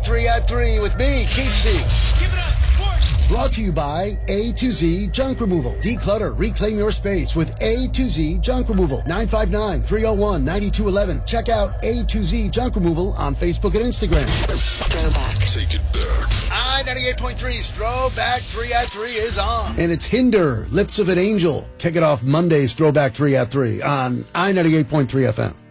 3 at 3 with me, Keith C. Give it up, Force. Brought to you by A to Z Junk Removal. Declutter, reclaim your space with A to Z Junk Removal. 959-301-9211. Check out A to Z Junk Removal on Facebook and Instagram. Throwback. Take it back. I-98.3's Throwback 3 at 3 is on. And it's Hinder, Lips of an Angel. Kick it off Monday's Throwback 3 at 3 on I-98.3 FM.